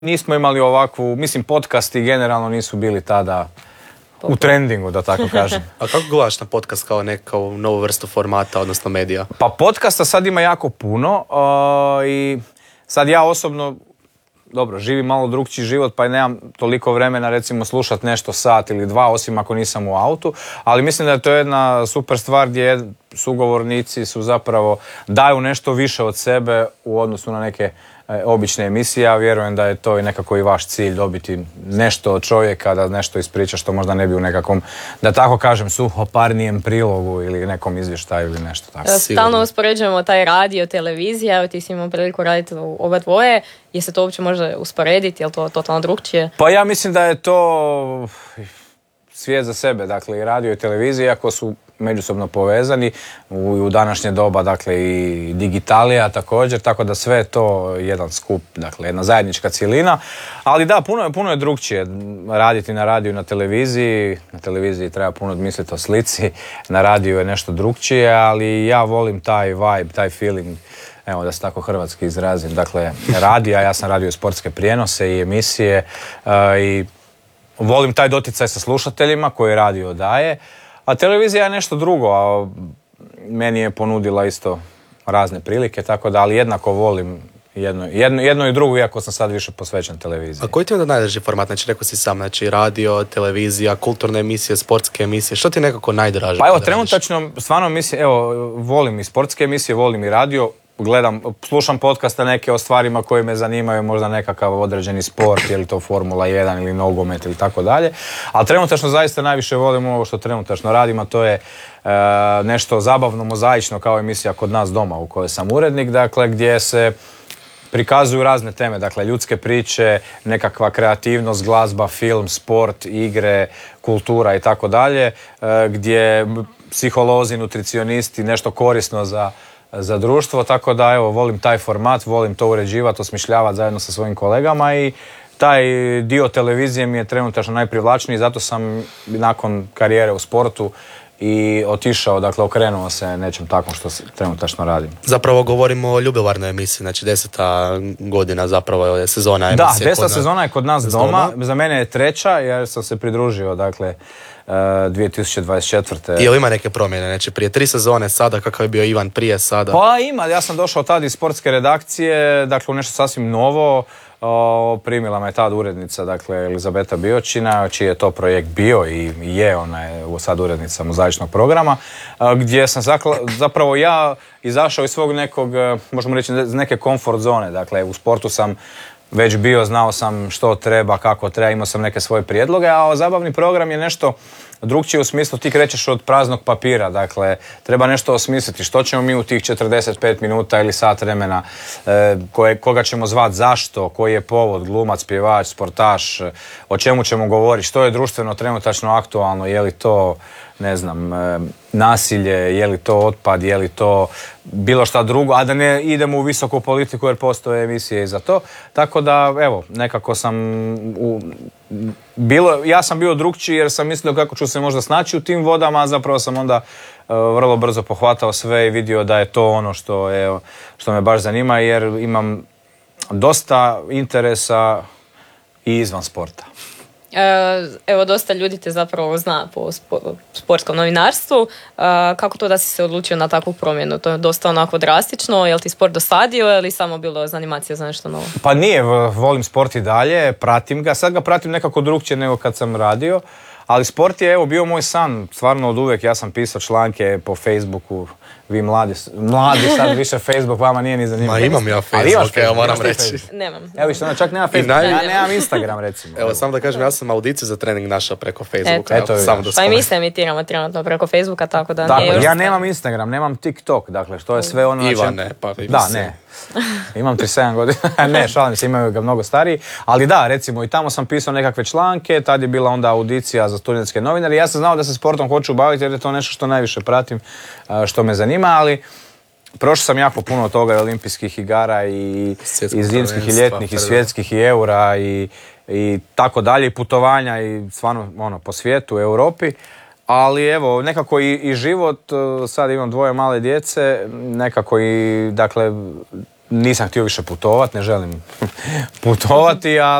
nismo imali ovakvu, mislim podcasti generalno nisu bili tada u trendingu, da tako kažem. A kako gledaš na podcast kao neku novu vrstu formata, odnosno medija? Pa podcasta sad ima jako puno i sad ja osobno, dobro, živim malo drugčiji život pa nemam toliko vremena recimo slušati nešto sat ili dva, osim ako nisam u autu, ali mislim da je to jedna super stvar gdje sugovornici su zapravo daju nešto više od sebe u odnosu na neke obične emisije. Ja vjerujem da je to i nekako i vaš cilj, dobiti nešto od čovjeka, da nešto ispriča što možda ne bi u nekakvom, da tako kažem, suhoparnijem prilogu ili nekom izvještaju ili nešto tako. Stalno uspoređujemo taj radio, televizija, evo ti si imao priliku raditi oba dvoje, je se to uopće može usporediti, je li to totalno drugčije? Pa ja mislim da je to svijet za sebe, dakle i radio i televizija, iako su međusobno povezani u današnje doba, dakle i digitalija također, tako da sve je to jedan skup, dakle jedna zajednička cjelina, ali da, puno je drugčije raditi na radiju i na televiziji treba puno misliti o slici, na radiju je nešto drugčije, ali ja volim taj vibe, taj feeling, evo da se tako hrvatski izrazim, dakle radija, ja sam radio sportske prijenose i emisije i volim taj doticaj sa slušateljima koji radio daje, a televizija je nešto drugo, a meni je ponudila isto razne prilike, tako da, ali jednako volim jedno i drugo, iako sam sad više posvećen televiziji. A koji ti je onda najdrži format? Znači, rekao si sam, znači radio, televizija, kulturne emisije, sportske emisije, što ti je nekako najdraže? Pa evo, trenutačno, stvarno mislim, evo, volim i sportske emisije, volim i radio, slušam podcaste neke o stvarima koje me zanimaju, možda nekakav određeni sport, je li to Formula 1 ili nogomet ili tako dalje. Ali trenutačno zaista najviše volim ovo što trenutačno radim, a to je nešto zabavno, mozaično kao emisija Kod nas doma u kojoj sam urednik, dakle gdje se prikazuju razne teme, dakle ljudske priče, nekakva kreativnost, glazba, film, sport, igre, kultura i tako dalje, gdje psiholozi, nutricionisti, nešto korisno za društvo, tako da evo, volim taj format, volim to uređivati, osmišljavati zajedno sa svojim kolegama i taj dio televizije mi je trenutačno najprivlačniji, zato sam nakon karijere u sportu i otišao, dakle okrenuo se nečem takvom što trenutačno radim. Zapravo govorimo o ljubilarnoj emisiji, znači 10. godina zapravo je sezona emisije. Da, 10. sezona je Kod nas doma, za mene je 3. jer sam se pridružio, dakle, 2024. I ima neke promjene, znači prije 3 sezone sada, kakav je bio Ivan prije sada? Pa ima, ja sam došao tad iz sportske redakcije, dakle u nešto sasvim novo, primila me tad urednica, dakle Elizabeta Biočina, čiji je to projekt bio i je, ona je sad urednica mozaičnog programa, gdje sam zapravo ja izašao iz svog nekog, možemo reći, neke komfort zone, dakle u sportu sam već bio, znao sam što treba, kako treba, imao sam neke svoje prijedloge, a zabavni program je nešto drugčije u smislu ti krećeš od praznog papira, dakle treba nešto osmisliti, što ćemo mi u tih 45 minuta ili sat vremena, koga ćemo zvati, zašto, koji je povod, glumac, pjevač, sportaš, o čemu ćemo govoriti, što je društveno trenutačno aktualno, je li to, ne znam, nasilje, je li to otpad, je li to bilo šta drugo, a da ne idemo u visoku politiku jer postoje emisije i za to. Tako da, evo, nekako sam ja sam bio drugčiji jer sam mislio kako ću se možda snaći u tim vodama, a zapravo sam onda vrlo brzo pohvatao sve i vidio da je to ono što me baš zanima, jer imam dosta interesa i izvan sporta. Evo, dosta ljudi te zapravo zna po sportskom novinarstvu. Kako to da si se odlučio na takvu promjenu? To je dosta onako drastično. Je li ti sport dosadio ili samo bilo zanimacija za nešto novo? Pa nije, volim sport i dalje, pratim ga. Sad ga pratim nekako drugčije nego kad sam radio. Ali sport je, evo, bio moj san, stvarno od uvijek. Ja sam pisao članke po Facebooku, vi mladi sad više Facebook, vama nije ni zanimljivo. Ma imam ja Facebook, evo moram reći. Nemam. Evo što čak nema Facebook, ja nemam Instagram recimo. Evo, samo da kažem, ja sam audiciju za trening našao preko Facebooka. Eto, pa i mi se emitiramo trenutno preko Facebooka, tako da nije još... Ja nemam Instagram, nemam TikTok, dakle što je sve ono... Ivane, pa vi da, ne. Imam 37 godina, ne, šalim se, imaju ga mnogo stariji, ali da, recimo i tamo sam pisao nekakve članke, tad je bila onda audicija za studentske novinare, ja sam znao da se sportom hoću baviti jer je to nešto što najviše pratim, što me zanima, ali prošao sam jako puno od toga, olimpijskih igara i zimskih i ljetnih i svjetskih i eura i tako dalje, i putovanja i stvarno po svijetu, u Europi. Ali evo, nekako i život, sad imam 2 male djece, nekako i, dakle, nisam htio više putovati, ne želim putovati, a